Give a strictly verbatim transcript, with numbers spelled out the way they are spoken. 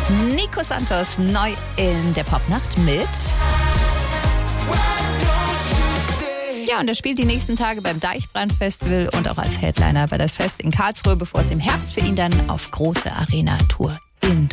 Nico Santos neu in der Popnacht mit. Ja, und er spielt die nächsten Tage beim Deichbrand-Festival und auch als Headliner bei das Fest in Karlsruhe, bevor es im Herbst für ihn dann auf große Arena-Tour in